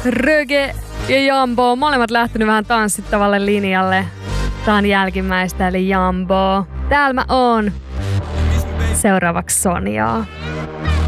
Röge ja Jambo, molemmat lähtenyt vähän tanssittavalle linjalle. Tää on jälkimmäistä eli Jambo. Täällä mä oon. Seuraavaksi Sonjaa.